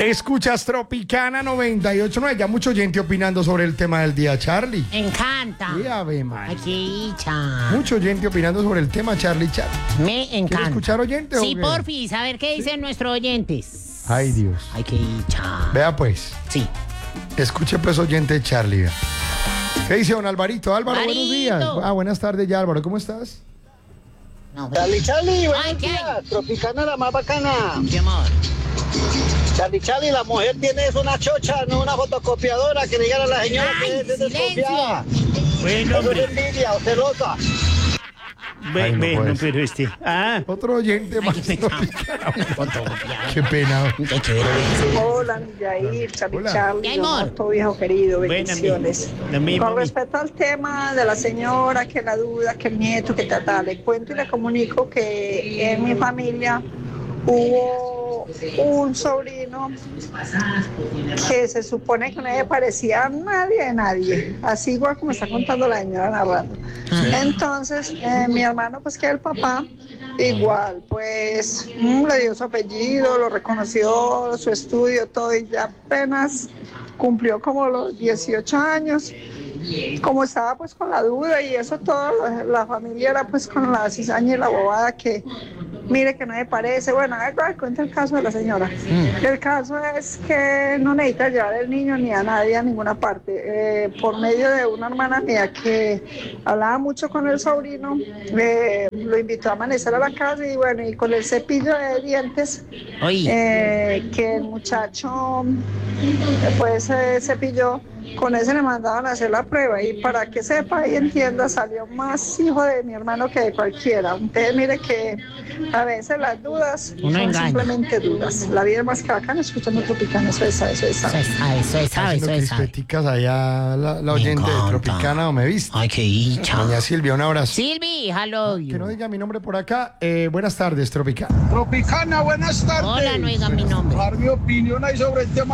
Escuchas Tropicana 98.9. Ya mucha gente opinando sobre el tema del día, Charlie. Me encanta. Sí, Ave María. Aquí, Mucha gente opinando sobre el tema, Charlie. Me encanta. ¿Quieres escuchar oyentes? Sí, o qué? porfis, a ver qué dicen nuestros oyentes. Ay, Dios. Ay, qué dicha. Vea pues. Sí. Escuche pues, oyente de Charlie. Vea. ¿Qué dice don Alvarito? Álvaro, Alvarito. buenos días. Buenas tardes ya, Álvaro. ¿Cómo estás? No, Charlie, buenos Ay, ¿qué hay? días. Tropicana la más bacana. mi amor. Charlie, la mujer tiene es una chocha, no una fotocopiadora que le digan a la señora Ay, que es desconfiada. Bueno, Eso es hombre. envidia o celosa. Ay, no Bueno, puede pero Otro oyente más. qué pecado. Qué pena. Qué chévere. Hola, Yair, Charlie, Hola. Charlie, Mi amor. tu viejo querido, Bueno, bendiciones. lo mismo, Con mi- respecto al tema de la señora, que la duda, que el nieto, que tal, le cuento y le comunico que en mi familia hubo un sobrino que se supone que no le parecía a nadie de nadie, así igual como está contando la señora narrando. Entonces, mi hermano, pues que el papá, igual, pues le dio su apellido, lo reconoció, su estudio, todo, y ya apenas cumplió como los 18 años. Como estaba pues con la duda y eso, toda la familia era pues con la cizaña y la bobada que mire que no me parece. Bueno, cuenta el caso de la señora. El caso es que no necesita llevar el niño ni a nadie a ninguna parte. Por medio de una hermana mía que hablaba mucho con el sobrino, lo invitó a amanecer a la casa y bueno, y con el cepillo de dientes Oye. que el muchacho pues cepilló, con ese le mandaban a hacer la prueba y para que sepa y entienda, salió más hijo de mi hermano que de cualquiera. Entonces mire que a veces las dudas Uno son engaña. simplemente dudas. La vida es más que bacana, escuchando Tropicana, eso es. Eso es, Haciendo crispeticas allá la oyente de encanta. Tropicana, ¿o me viste? Ay, qué dicha. Doña Silvia, un abrazo. Silvi, hello. Que no diga mi nombre por acá. Buenas tardes, Tropicana. Tropicana, buenas tardes. Hola, no diga mi nombre. Dar mi opinión ahí sobre el tema